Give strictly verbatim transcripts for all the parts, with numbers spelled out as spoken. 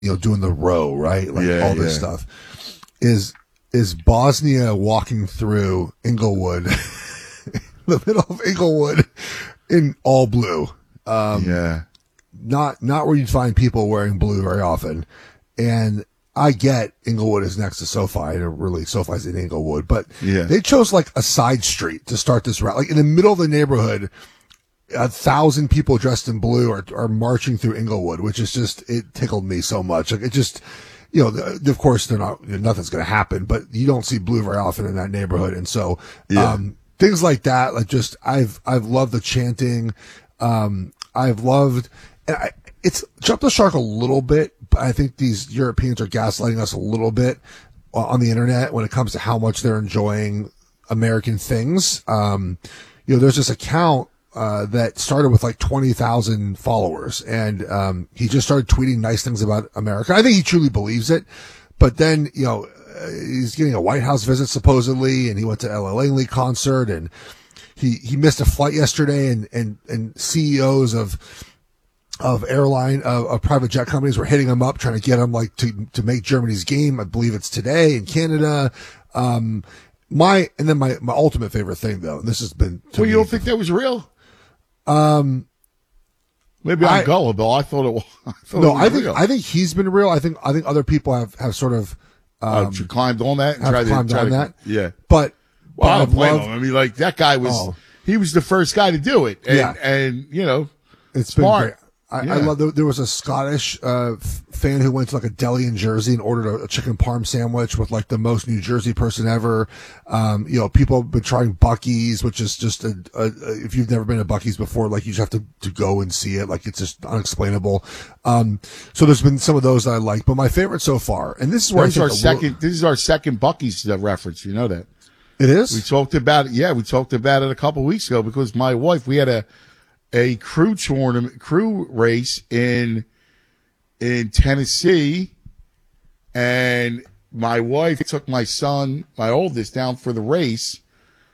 you know, doing the row, right? Like Yeah, all this yeah. stuff is, is Bosnia walking through Inglewood, the middle of Inglewood in all blue. Um, Yeah. not, not where you'd find people wearing blue very often. And I get Inglewood is next to SoFi, and really SoFi's in Inglewood, but Yeah. they chose like a side street to start this route. Like in the middle of the neighborhood, a thousand people dressed in blue are, are marching through Inglewood, which is just, it tickled me so much. Like it just, you know, the, of course they're not, nothing's going to happen, but you don't see blue very often in that neighborhood. And so, Yeah. um, things like that, like just, I've, I've loved the chanting. Um, I've loved, and I, it's jumped the shark a little bit, but I think these Europeans are gaslighting us a little bit on the internet when it comes to how much they're enjoying American things. Um, you know, there's this account, uh, that started with like twenty thousand followers, and, um, he just started tweeting nice things about America. I think he truly believes it, but then, you know, uh, he's getting a White House visit supposedly, and he went to L A Langley concert, and he, he missed a flight yesterday, and, and, and C E Os of, of airline, of, of private jet companies were hitting him up, trying to get him like to, to make Germany's game. I believe it's today in Canada. Um, my, and then my, my ultimate favorite thing though, and this has been, to Well, you me- don't think that was real? um, Maybe I'm I- gullible. I thought it was. I thought no, it was I think, real. I think he's been real. I think, I think other people have, have sort of, Uh, um, tr- climbed on that and have tried climbed to, tried on to, that. Yeah. but, Well, but I don't I've blame loved- him. I mean, like that guy was, Oh. he was the first guy to do it. And, Yeah. and you know, It's smart. been great. I, Yeah. I love. There, there was a Scottish uh, f- fan who went to like a deli in Jersey and ordered a, a chicken parm sandwich with like the most New Jersey person ever. Um, you know, people have been trying Buc-ee's, which is just a, a, a if you've never been to Buc-ee's before, like you just have to to go and see it. Like it's just unexplainable. Um, so there's been some of those that I like, but my favorite so far, and this is where This is I our think a little- second, this is our second Buc-ee's uh, reference. You know that. It is. We talked about it. Yeah, we talked about it a couple of weeks ago because my wife, we had a, a crew tournament, crew race in, in Tennessee, and my wife took my son, my oldest, down for the race,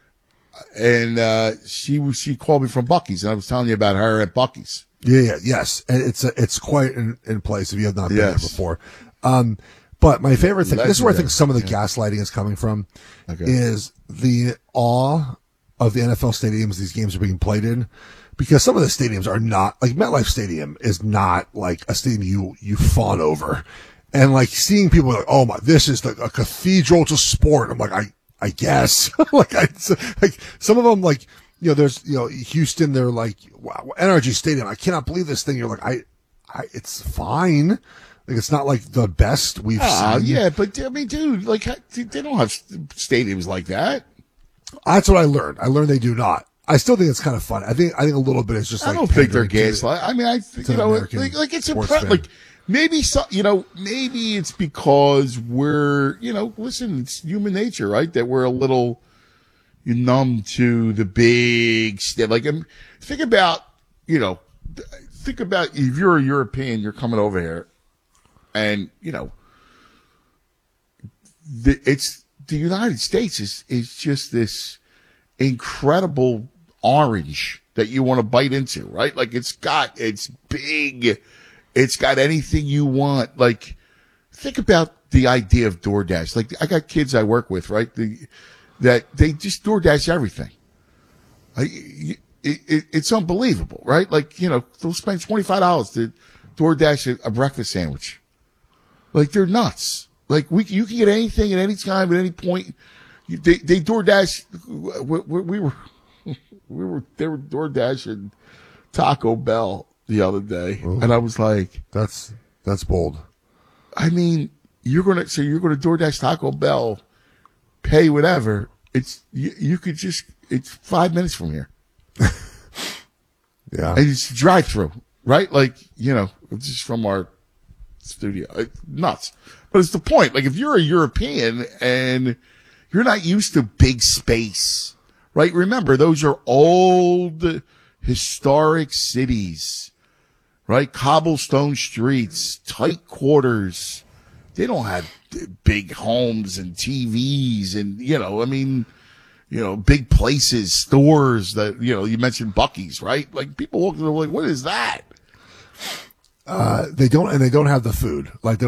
and uh, she was she called me from Buc-ee's, and I was telling you about her at Buc-ee's. Yeah, yeah, yes, and it's a, it's quite in, in place if you have not been Yes. there before. Um, but my favorite thing, this is where I think some of the Legendary. gaslighting is coming from, Okay. is the awe of the N F L stadiums these games are being played in, because some of the stadiums are not like MetLife Stadium is not like a stadium you you fawn over, and like seeing people like, oh my, this is like a cathedral to sport. I'm like, I I guess like I like some of them like. You know, there's, you know, Houston, they're like, wow, N R G Stadium. I cannot believe this thing. You're like, I, I, it's fine. Like, it's not like the best we've Ah, seen. yeah, but I mean, dude, like they don't have stadiums like that. That's what I learned. I learned they do not. I still think it's kind of fun. I think, I think a little bit is just I like, don't think they're pandering to- gaslight. I mean, I think, to you the know, American like, like it's sports impre- fan. like maybe so, you know, maybe it's because we're, you know, listen, it's human nature, right? That we're a little numb to the big stuff. Like, um, think about, you know, think about if you're a European, you're coming over here, and you know, the, it's the United States is is just this incredible orange that you want to bite into, right? Like it's got, it's big. It's got anything you want. Like think about the idea of DoorDash. Like I got kids I work with, right? The, that they just DoorDash everything. Like, it, it, it's unbelievable, right? Like, you know, they'll spend twenty-five dollars to DoorDash a, a breakfast sandwich. Like they're nuts. Like we, you can get anything at any time, at any point. You- They, they DoorDash, we, we, we were, we were, they were DoorDashing Taco Bell the other day. Ooh. And I was like, That's, that's bold. I mean, you're going to, so you're going to DoorDash Taco Bell, pay whatever. It's, you, you could just, it's five minutes from here. Yeah. And it's drive through, right? Like, you know, it's just from our studio. It's nuts. But it's the point. Like, if you're a European and you're not used to big space, right? Remember, those are old, historic cities, right? Cobblestone streets, tight quarters. They don't have big homes and T Vs and, you know, I mean, you know, big places, stores that, you know, you mentioned Buc-ee's, right? Like people walk through like, what is that? uh, they don't, and they don't have the food. Like they